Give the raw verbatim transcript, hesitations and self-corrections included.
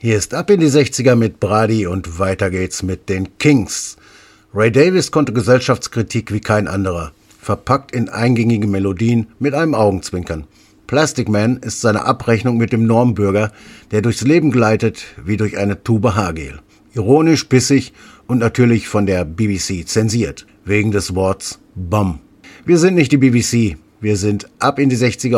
Hier ist Ab in die sechziger mit Brady und weiter geht's mit den Kings. Ray Davies konnte Gesellschaftskritik wie kein anderer, verpackt in eingängige Melodien mit einem Augenzwinkern. Plastic Man ist seine Abrechnung mit dem Normbürger, der durchs Leben gleitet wie durch eine Tube Haargel. Ironisch, bissig und natürlich von der B B C zensiert, wegen des Worts Bum. Wir sind nicht die B B C, wir sind Ab in die sechziger